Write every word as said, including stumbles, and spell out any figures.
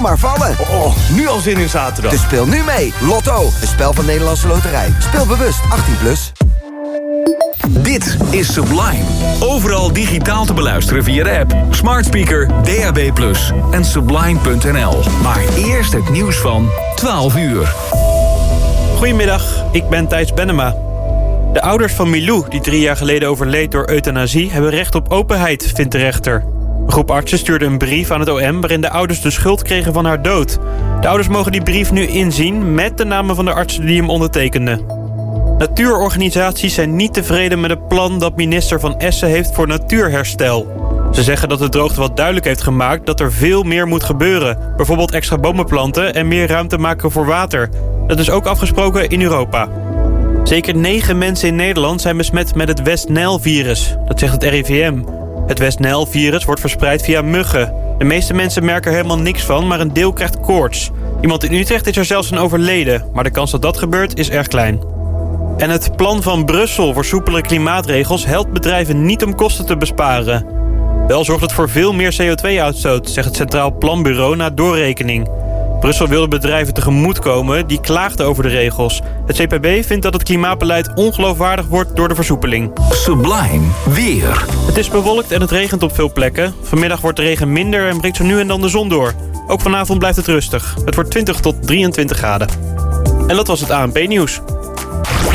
maar vallen. Oh, nu al zin in zaterdag. Dus speel nu mee. Lotto, een spel van Nederlandse Loterij. Speel bewust, achttien plus. Dit is Sublime. Overal digitaal te beluisteren via de app, smart speaker, D A B plus en sublime punt n l. Maar eerst het nieuws van twaalf uur. Goedemiddag, ik ben Thijs Bennema. De ouders van Milou, die drie jaar geleden overleed door euthanasie, hebben recht op openheid, vindt de rechter. Een groep artsen stuurde een brief aan het O M waarin de ouders de schuld kregen van haar dood. De ouders mogen die brief nu inzien met de namen van de artsen die hem ondertekenden. Natuurorganisaties zijn niet tevreden met het plan dat minister Van Essen heeft voor natuurherstel. Ze zeggen dat de droogte wat duidelijk heeft gemaakt dat er veel meer moet gebeuren. Bijvoorbeeld extra bomen planten en meer ruimte maken voor water. Dat is ook afgesproken in Europa. Zeker negen mensen in Nederland zijn besmet met het West-Nijl-virus. Dat zegt het R I V M. Het West-Nijl-virus wordt verspreid via muggen. De meeste mensen merken er helemaal niks van, maar een deel krijgt koorts. Iemand in Utrecht is er zelfs aan overleden, maar de kans dat dat gebeurt is erg klein. En het plan van Brussel voor soepele klimaatregels helpt bedrijven niet om kosten te besparen. Wel zorgt het voor veel meer C O twee uitstoot, zegt het Centraal Planbureau na doorrekening. Brussel wil de bedrijven tegemoetkomen die klaagden over de regels. Het C P B vindt dat het klimaatbeleid ongeloofwaardig wordt door de versoepeling. Sublime weer. Het is bewolkt en het regent op veel plekken. Vanmiddag wordt de regen minder en breekt zo nu en dan de zon door. Ook vanavond blijft het rustig. Het wordt twintig tot drieëntwintig graden. En dat was het A N P-nieuws.